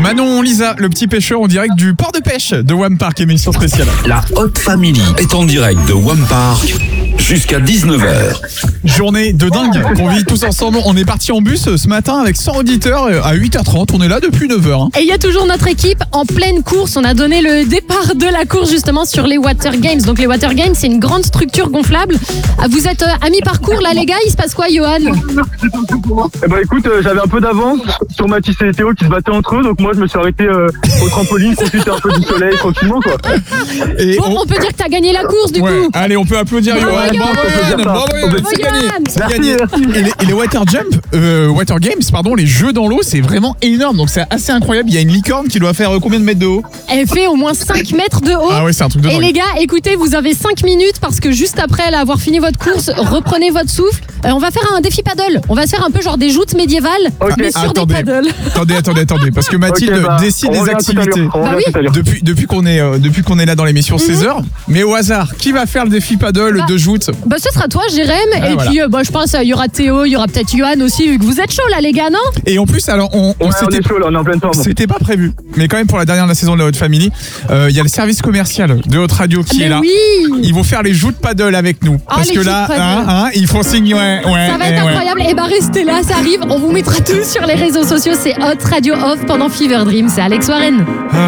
Manon, Lisa, le petit pêcheur en direct du port de pêche de Wampar, émission spéciale. La Haute Family est en direct de Wampar jusqu'à 19h. Journée de dingue qu'on vit tous ensemble. On est parti en bus ce matin avec 100 auditeurs à 8h30. On est là depuis 9h. Et il y a toujours notre équipe en pleine course. On a donné le départ de la course justement sur les Water Games. Donc les Water Games, c'est une grande structure gonflable. Vous êtes à mi-parcours là les gars, il se passe quoi Johan? Eh ben écoute, j'avais un peu d'avance sur Mathis et Théo qui se battaient entre eux, donc moi je me suis arrêté au trampoline, profiter un peu du soleil tranquillement quoi. Et Bon, on peut dire que t'as gagné la course du ouais. coup. Allez, on peut applaudir Bravo, Johan. Johan. Bravo, Johan. C'est gagné. C'est gagné. Et les Water Games, pardon, les jeux dans l'eau, c'est vraiment énorme. Donc c'est assez incroyable. Il y a une licorne qui doit faire combien de mètres de haut? Elle fait au moins 5 mètres de haut. Ah ouais, c'est un truc de Et dingue. les gars, écoutez, vous avez 5 minutes parce que juste après avoir fini votre course, reprenez votre souffle. On va faire un défi paddle. On va se faire un peu genre des joutes médiévales, mais sur des paddles. Attendez, parce que Mathilde décide des activités. Bah oui. Depuis qu'on est là dans l'émission 16h, mais au hasard, qui va faire le défi paddle de joute? Bah ce sera toi Jérém et voilà. puis je pense il y aura Théo, il y aura peut-être Johan aussi vu que vous êtes chaud là les gars, non? Et en plus, alors on On est chaud là, on est en pleine forme. c'était pas prévu, mais quand même pour la dernière de la saison de la Haute Family, il y a le service commercial de Haute Radio qui Mais est là. oui. Ils vont faire les joutes paddle avec nous, parce les que joutes là, paddle. ils font signe, ouais. Ça va être incroyable. Et bah restez là, ça arrive. On vous mettra tout sur les réseaux sociaux. C'est Hot Radio Off pendant Fever Dream. C'est Alex Warren.